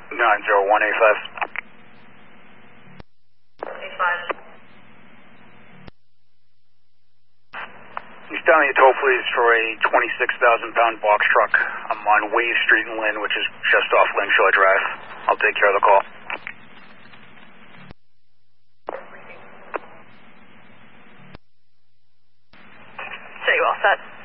90185. 85. He's down your tow, please, for a 26,000-pound box truck. I'm on Wave Street in Lynn, which is just off Lynshore Drive. I'll take care of the call. So you all set?